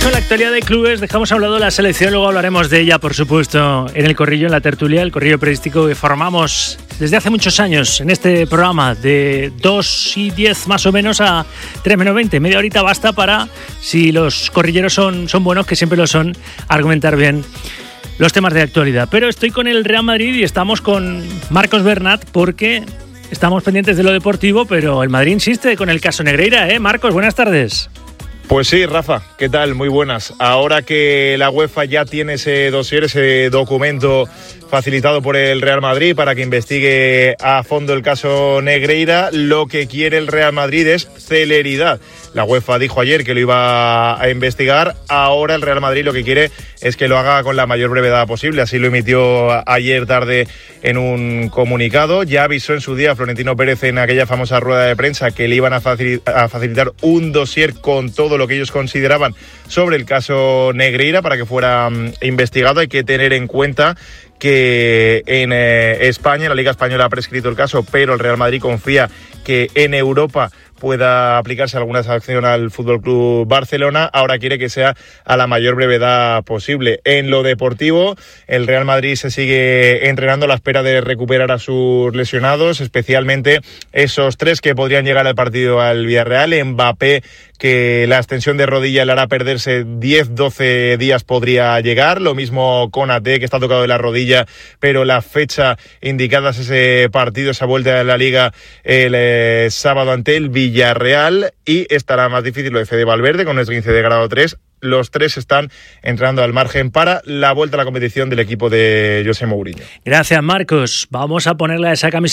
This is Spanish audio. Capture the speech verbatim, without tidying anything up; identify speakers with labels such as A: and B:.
A: con la actualidad de clubes, dejamos a un lado la selección, luego hablaremos de ella, por supuesto, en el Corrillo, en la tertulia, el Corrillo periodístico que formamos desde hace muchos años en este programa, de dos y diez más o menos a tres menos veinte. Media horita basta para, si los corrilleros son, son buenos, que siempre lo son, argumentar bien los temas de actualidad. Pero estoy con el Real Madrid y estamos con Marcos Bernat porque estamos pendientes de lo deportivo, pero el Madrid insiste con el caso Negreira, ¿eh? Marcos, buenas tardes.
B: Pues sí, Rafa, ¿qué tal? Muy buenas. Ahora que la UEFA ya tiene ese dossier, ese documento facilitado por el Real Madrid para que investigue a fondo el caso Negreira, lo que quiere el Real Madrid es celeridad. La UEFA dijo ayer que lo iba a investigar, ahora el Real Madrid lo que quiere es que lo haga con la mayor brevedad posible, así lo emitió ayer tarde en un comunicado. Ya avisó en su día Florentino Pérez en aquella famosa rueda de prensa que le iban a facilitar un dossier con todo lo que ellos consideraban sobre el caso Negreira para que fuera investigado. Hay que tener en cuenta que en eh, España, la Liga Española ha prescrito el caso, pero el Real Madrid confía que en Europa pueda aplicarse alguna sanción al F C Barcelona. Ahora quiere que sea a la mayor brevedad posible. En lo deportivo, el Real Madrid se sigue entrenando a la espera de recuperar a sus lesionados, especialmente esos tres que podrían llegar al partido al Villarreal. Mbappé, que la extensión de rodilla le hará perderse diez doce días, podría llegar. Lo mismo Konaté, que está tocado de la rodilla, pero la fecha indicada es ese partido, esa vuelta de la Liga el eh, sábado ante el Villarreal. Y estará más difícil lo de Fede Valverde con el esguince de grado tres. Los tres están entrando al margen para la vuelta a la competición del equipo de José Mourinho.
A: Gracias, Marcos. Vamos a ponerle a esa camiseta